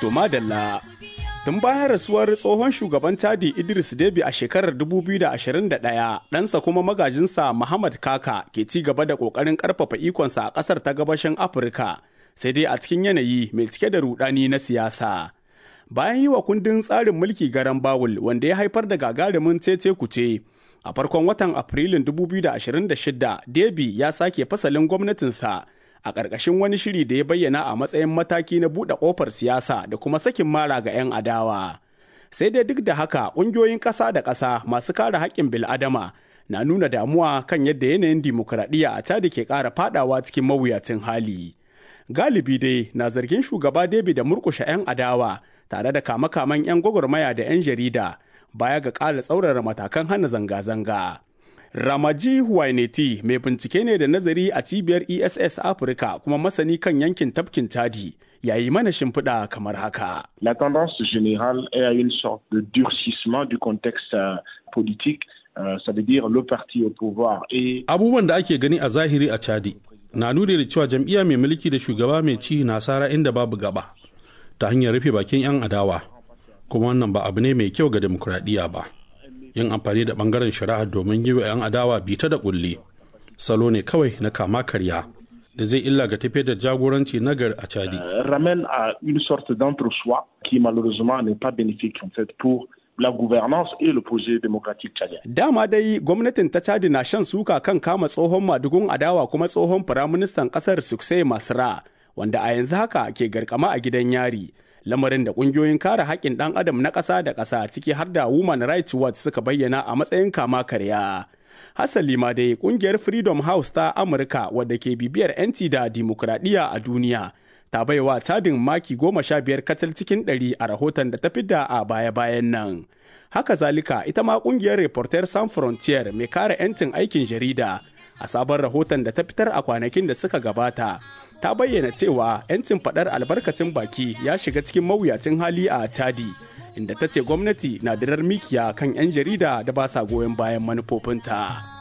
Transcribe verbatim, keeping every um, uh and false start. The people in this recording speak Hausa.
To madalla, tun bayan rasuwar tsohon shugaban Chadi Idris Deby a shekarar dubu biyu da ashirin da ɗaya, ɗansa kuma magajinsa Muhammad Kaka ke ci gaba da ƙoƙarin ƙarfafa ikonsa a ƙasar ta gabashin Afirka, sai dai a cikin yanayi mai cike da rudani na siyasa. Bayan yi wa kundin tsarin mulki garan bawul wanda ya haifar da gagarumin cece kuce, a farkon watan Afrilun dubu biyu da ashirin da shida, Deby ya sake fasalin gwamnatinsa a ƙarƙashin wani shiri da ya bayyana a matsayin mataki na buɗe ƙofar siyasa da kuma sakin mara ga 'yan adawa. Sai dai duk da haka ƙungiyoyin ƙasa da ƙasa masu kare haƙƙin bil'adama na nuna damuwa kan yadda yanayin dimokuraɗiyya a Chad ke ƙara faɗawa cikin mawuyacin hali. Galibi dai na zargin shugaba Deby da murƙushe 'yan adawa tare da kame-kamen 'yan gwagwarmaya da 'yan jarida baya ga ƙara tsaurara matakan hana zanga-zanga. Ramaji Huwaineti mai bincike ne da nazari a cibiyar E S S Afirka kuma masani kan yankin tafkin Chadi ya yi mana shimfiɗa kamar haka. La tendance générale est à une sorte de durcissement du contexte euh, politique, euh, ça veut dire le parti au pouvoir et abubuwan da ake gani a zahiri a Chadi na nuni da cewa jam'iyya mai mulki da shugaba mai ci na sara inda babu gaba ta hanyar rufe bakin 'yan adawa, kuma wannan ba abu ne mai kyau ga demokuraɗiyya ba. Yin amfani da bangaren shari'a domin yi wa 'yan adawa bita da kulle salo ne kawai na kama karya da zai illa ga tafiyar da jagoranci nagari a Chadi. Ramène à une sorte d'entre-soi qui malheureusement n'est pas bénéfique en fait pour la gouvernance et le projet démocratique tchadien. Dama dai gwamnatin ta Chadi na shan suka kan kama tsohon madugun adawa kuma tsohon firaministan kasar Suksai Masra wanda a yanzu haka ke garkama a gidan yari. Lamarin da ƙungiyoyin kare haƙƙin ɗan adam na ƙasa da ƙasa ciki har da Human Rights Watch suka bayyana a matsayin kama karya. Hasali ma dai ƙungiyar Freedom House ta Amurka wadda ke bibiyar 'yanci da dimokuraɗiyya a duniya ta baiwa Chadin maki goma sha biyar kacal cikin ɗari a rahoton da ta fidda a baya-bayan nan. Haka zalika ita ma ƙungiyar Reporters Sans Frontières mai kare 'yancin aikin jarida a sabon rahoton da ta fitar a kwanakin da suka gabata ta bayyana cewa 'yancin faɗar albarkacin baki ya shiga cikin mawuyacin hali a Chadi, inda ta ce gwamnati na dirar mikiya kan 'yan jarida da ba sa goyon bayan manufofinta.